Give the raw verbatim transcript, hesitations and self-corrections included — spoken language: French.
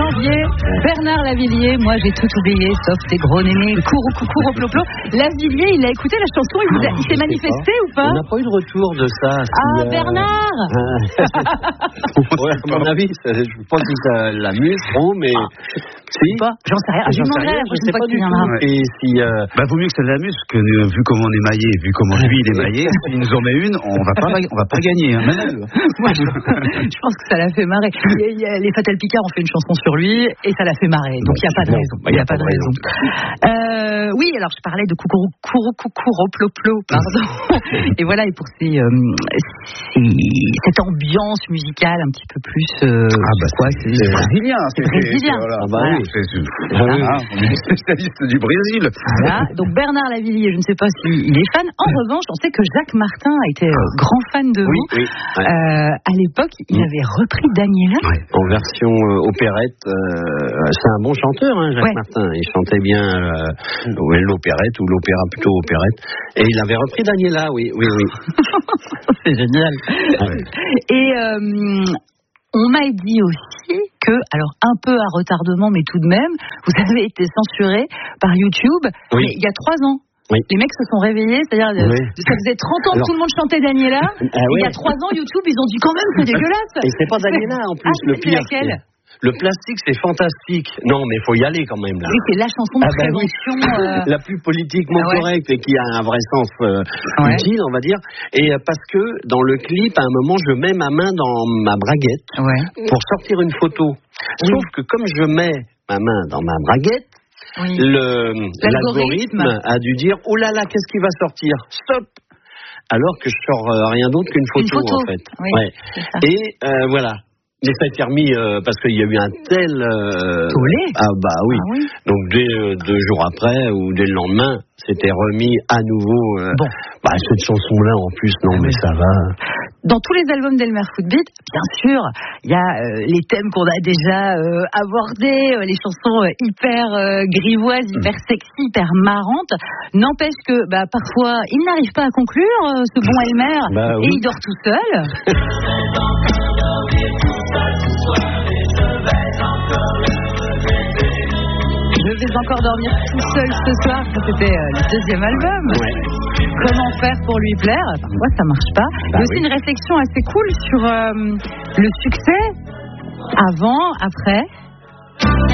janvier, Bernard Lavilliers, moi j'ai tout oublié, sauf tes gros nénés, cours coucou roploplo. Lavilliers, il a écouté la chanson, il, vous a, il s'est manifesté pas. ou pas? On n'a pas eu de retour de ça. Ah, si, euh... Bernard ouais, à mon avis, ça, je pense que ça l'amuse trop, mais... Ah. Si. Pas. J'en sais rien. Ah, je lui demanderai la prochaine fois que tu viendras. Et si, euh... bah, vaut mieux que ça l'amuse, que euh, vu comment on est maillé, vu comment lui il est maillé, s'il nous en met une, on va pas, on va pas gagner. Hein. Moi, je, je pense que ça l'a fait marrer. Il y a, il y a, les Fatal Picard ont fait une chanson sur lui et ça l'a fait marrer. Donc il n'y a pas de raison. Il n'y a, a pas de raison. raison. Euh, oui, alors je parlais de coucou coucou coucou roploplo, pardon. Et voilà, et pour ces, euh, ces, cette ambiance musicale un petit peu plus. Euh, ah bah quoi, c'est brésilien. C'est brésilien. Voilà. Ah bah voilà. Oui, c'est, voilà. On est spécialiste du Brésil. Voilà. Donc Bernard Lavilliers, je ne sais pas s'il est fan. En revanche, on sait que Jacques Martin a été grand fan de oui, vous. Oui, ouais. euh, à l'époque, il avait repris Daniela. Ouais. En version euh, opérette. Euh, c'est un bon chanteur, hein, Jacques ouais. Martin. Il chantait bien euh, ouais, l'opérette ou l'opéra plutôt opérette. Et il avait repris Daniela, oui, oui, oui. C'est génial. Ouais. Et euh, on m'a dit aussi que, alors un peu à retardement, mais tout de même, vous avez été censuré par YouTube oui. mais il y a trois ans. Oui. Les mecs se sont réveillés, c'est-à-dire oui. ça faisait trente ans alors, que tout le monde chantait Daniela. Ah, et oui. Il y a trois ans, YouTube, ils ont dit quand même c'est dégueulasse. Et c'est pas Daniela en plus, ah, le pire. Laquelle le plastique, c'est fantastique. Non, mais il faut y aller quand même. Là. Oui, c'est la chanson de ah, prévention. Ben oui. euh... La plus politiquement ah, ouais. correcte et qui a un vrai sens euh, ouais. utile, on va dire. Et euh, parce que dans le clip, à un moment, je mets ma main dans ma braguette ouais. pour sortir une photo. Oui. Sauf que comme je mets ma main dans ma braguette, oui. le, l'algorithme. l'algorithme a dû dire « Oh là là, qu'est-ce qui va sortir ? Stop !» Alors que je sors euh, rien d'autre qu'une photo, une photo. en fait. Oui, ouais. Et euh, voilà. Mais ça a été remis euh, parce qu'il y a eu un tel... Euh, Tollé. Ah bah oui. Ah, oui. Donc dès euh, deux jours après ou dès le lendemain, c'était remis à nouveau. Euh, bon. Bah cette chanson-là en plus, non mais ça va. Dans tous les albums d'Elmer Footbeat, bien sûr, il y a euh, les thèmes qu'on a déjà euh, abordés, euh, les chansons euh, hyper euh, grivoises, hyper sexy, hyper marrantes. N'empêche que bah, parfois, il n'arrive pas à conclure, euh, ce bon Elmer, bah, oui. et il dort tout seul. Je vais encore dormir tout seul ce soir, c'était euh, le deuxième album. Ouais. Comment faire pour lui plaire? Parfois ça marche pas. Bah, il y a aussi oui. une réflexion assez cool sur euh, le succès avant, après.